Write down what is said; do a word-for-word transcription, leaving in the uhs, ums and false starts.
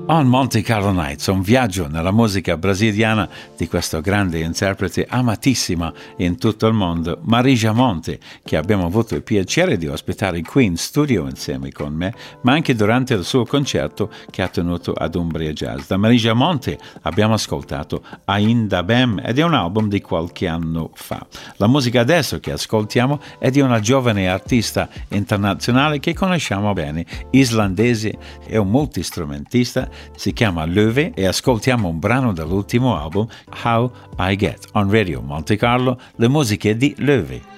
On Monte Carlo Nights, un viaggio nella musica brasiliana di questo grande interprete amatissima in tutto il mondo, Marisa Monte, che abbiamo avuto il piacere di ospitare qui in studio insieme con me, ma anche durante il suo concerto che ha tenuto ad Umbria Jazz. Da Marisa Monte abbiamo ascoltato Ainda Bem ed è un album di qualche anno fa. La musica adesso che ascoltiamo è di una giovane artista internazionale che conosciamo bene, islandese, è un multistrumentista. Si chiama Löwe e ascoltiamo un brano dall'ultimo album, How I Get, on Radio Monte Carlo, le musiche di Löwe.